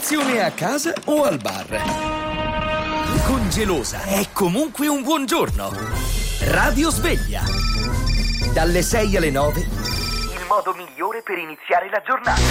Colazione a casa o al bar. Con Gelosa è comunque un buon giorno. Radio Sveglia. Dalle 6 alle 9. Il modo migliore per iniziare la giornata.